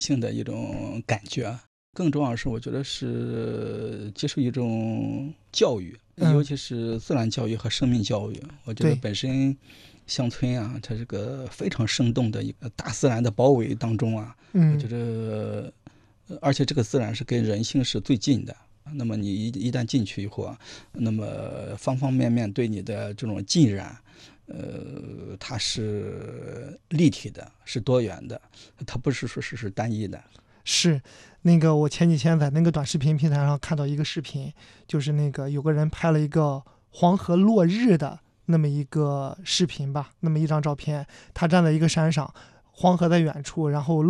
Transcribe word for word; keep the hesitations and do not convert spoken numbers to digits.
性的一种感觉啊。更重要的是，我觉得是接受一种教育， 嗯尤其是自然教育和生命教育。我觉得对本身乡村啊，它是个非常生动的一个大自然的包围当中啊，我觉嗯得，呃而且这个自然是跟人性是最近的。那么你一一旦进去以后啊，那么方方面面对你的这种浸染，呃，它是立体的，是多元的，它不是说是是单一的。 是，那个我前几天在那个短视频平台上看到一个视频，就是那个有个人拍了一个黄河落日的那么一个视频吧，那么一张照片，他站在一个山上，黄河在远处，然后